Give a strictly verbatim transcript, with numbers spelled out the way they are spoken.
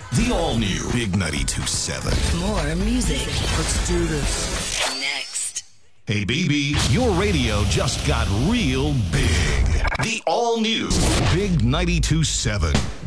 The all-new Big ninety-two point seven. More music. Let's do this. Next. Hey, baby, your radio just got real big. The all-new Big ninety-two point seven.